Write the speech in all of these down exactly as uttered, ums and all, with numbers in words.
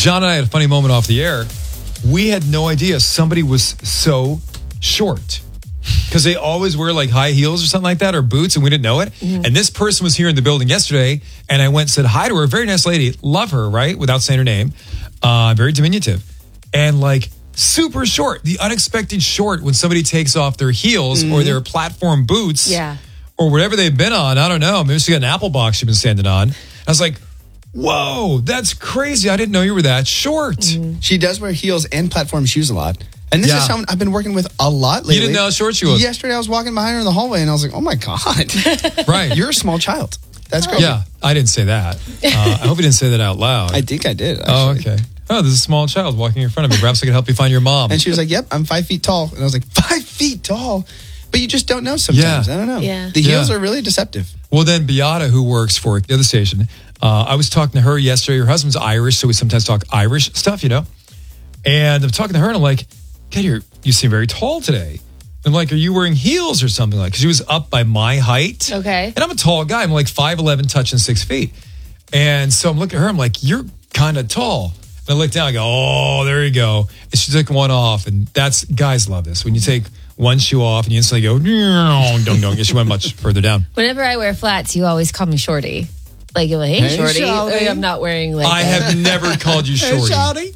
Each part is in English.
John and I had a funny moment off the air. We had no idea somebody was so short. Because they always wear like high heels or something like that or boots, and we didn't know it. Mm-hmm. And this person was here in the building yesterday, and I went and said hi to her. Very nice lady. Love her, right? Without saying her name. Uh, very diminutive. And like super short. The unexpected short when somebody takes off their heels mm-hmm. or their platform boots. Yeah. Or whatever they've been on. I don't know. Maybe she got an apple box she's been standing on. I was like, whoa, that's crazy. I didn't know you were that short. Mm-hmm. She does wear heels and platform shoes a lot. And this yeah. is someone I've been working with a lot lately. You didn't know how short she was. Yesterday I was walking behind her in the hallway and I was like, oh my God. Right. You're a small child. That's great. Yeah, I didn't say that. Uh, I hope you didn't say that out loud. I think I did, actually. Oh, okay. Oh, there's a small child walking in front of me. Perhaps I could help you find your mom. And she was like, yep, I'm five feet tall. And I was like, five feet tall? But you just don't know sometimes. Yeah. I don't know. Yeah. The heels yeah. are really deceptive. Well, then Beata, who works for the other station, uh, I was talking to her yesterday. Her husband's Irish, so we sometimes talk Irish stuff, you know. And I'm talking to her, and I'm like, God, you're, you seem very tall today. I'm like, are you wearing heels or something like? Because she was up by my height. Okay. And I'm a tall guy. I'm like five eleven, touching six feet. And so I'm looking at her. I'm like, you're kind of tall. And I look down. I go, oh, there you go. And she took one off. And that's, guys love this. When you take one shoe off and you instantly go, dong, dong. And she went much further down. Whenever I wear flats, you always call me shorty. Like, you're like, hey, Hey, shorty. shawty. I'm not wearing like I a- have never called you shorty.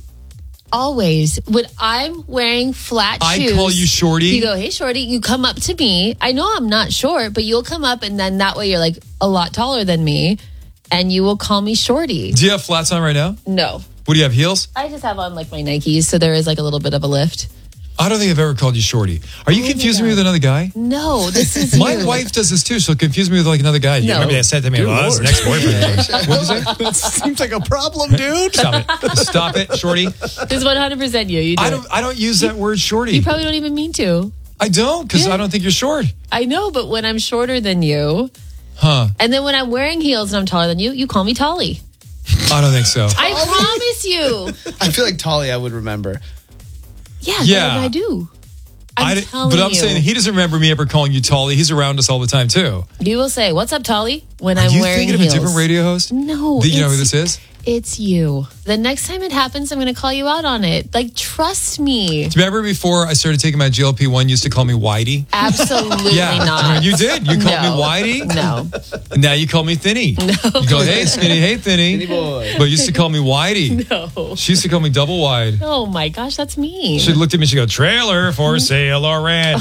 Always. When I'm wearing flat I shoes. call you shorty. You go, hey, shorty. You come up to me. I know I'm not short, but you'll come up and then that way you're like a lot taller than me and you will call me shorty. Do you have flats on right now? No. What do you have, heels? I just have on like my Nikes, so there is like a little bit of a lift. I don't think I've ever called you shorty. Are you Oh, confusing yeah. me with another guy? No, this is My you. wife does this too. She'll confuse me with like another guy. You No. remember that said to me, Good well, that's the Lord. next boyfriend. What'd you say? That seems like a problem, dude. Stop it. Stop it, shorty. This is one hundred percent you. You do I it. don't I don't use that word shorty. You probably don't even mean to. I don't, because Yeah. I don't think you're short. I know, but when I'm shorter than you, Huh. and then when I'm wearing heels and I'm taller than you, you call me Tolly. I don't think so. I promise you. I feel like Tolly I would remember. Yeah, Yeah. yeah. I do. I'm I di- telling but I'm you. saying he doesn't remember me ever calling you Tolly. He's around us all the time too. You will say, "What's up, Tolly?" When Are I'm you wearing thinking heels. of a different radio host? No, Do you know who it's- this is? It's you. The next time it happens, I'm going to call you out on it. Like, trust me. Do you remember before I started taking my G L P one, you used to call me Whitey? Absolutely Yeah, not. you did. You called No. me Whitey. No. And now you call me Thinny. No. You go, hey, Skinny, hey, Thinny. Thinny boy. But you used to call me Whitey. No. She used to call me Double Wide. Oh my gosh, that's mean. She looked at me, she go, trailer for sale or rent.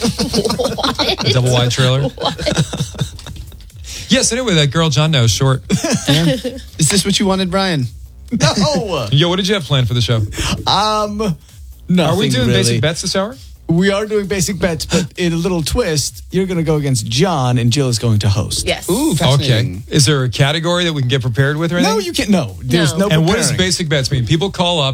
What? Double wide trailer. Yes, anyway, that girl John knows, short. Yeah. Is this what you wanted, Brian? No. Yo, what did you have planned for the show? Um, Are nothing we doing really. basic bets this hour? We are doing basic bets, but in a little twist, you're going to go against John, and Jill is going to host. Yes. Ooh, fascinating. Okay. Is there a category that we can get prepared with or anything? No, you can't. No, there's No. no. And what does preparing. basic bets mean? People call up